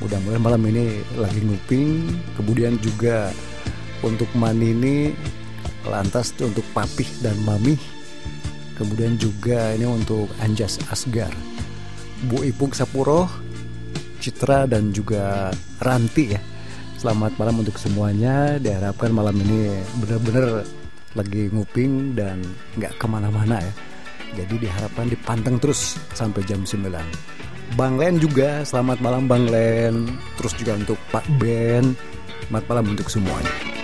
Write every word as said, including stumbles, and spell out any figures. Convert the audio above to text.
Mudah-mudahan malam ini lagi nguping. Kemudian juga untuk Manini, lantas untuk Papih dan Mamih. Kemudian juga ini untuk Anjas Asgar, Bu Ipung Sapuro, Citra dan juga Ranti ya. Selamat malam untuk semuanya. Diharapkan malam ini benar-benar lagi nguping dan gak kemana-mana ya. Jadi diharapkan dipanteng terus sampai jam sembilan. Bang Len juga, selamat malam Bang Len. Terus juga untuk Pak Ben, selamat malam untuk semuanya.